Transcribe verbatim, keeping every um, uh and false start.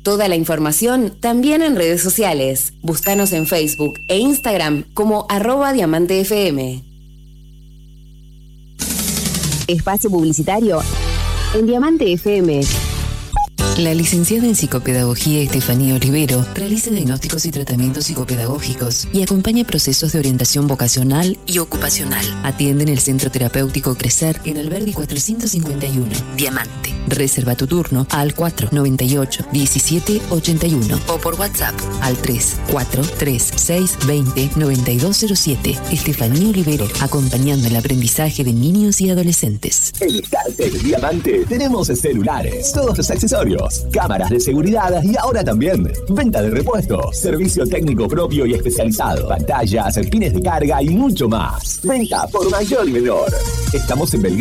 Toda la información también en redes sociales. Búscanos en Facebook e Instagram como arroba Diamante F M. Espacio publicitario en Diamante F M. La licenciada en Psicopedagogía Estefanía Olivero realiza diagnósticos y tratamientos psicopedagógicos y acompaña procesos de orientación vocacional y ocupacional. Atiende en el Centro Terapéutico Crecer en Alberdi cuatrocientos cincuenta y uno. Diamante. Reserva tu turno al cuatro noventa y ocho diecisiete ochenta y uno o por WhatsApp al tres cuatro tres seis veinte noventa y dos cero siete. Estefanía Olivero, acompañando el aprendizaje de niños y adolescentes. En Startec Diamante tenemos celulares, todos los accesorios, cámaras de seguridad y ahora también venta de repuestos, servicio técnico propio y especializado, pantallas, pines de carga y mucho más. Venta por mayor y menor. Estamos en Belgrano